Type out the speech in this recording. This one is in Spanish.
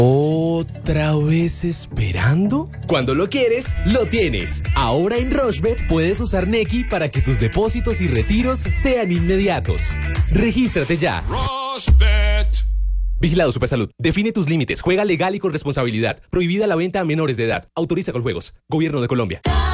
¿Otra vez esperando? Cuando lo quieres, lo tienes. Ahora en Rushbet puedes usar Nequi para que tus depósitos y retiros sean inmediatos. Regístrate ya. Rushbet. Vigilado Supersalud. Define tus límites. Juega legal y con responsabilidad. Prohibida la venta a menores de edad. Autoriza con juegos. Gobierno de Colombia.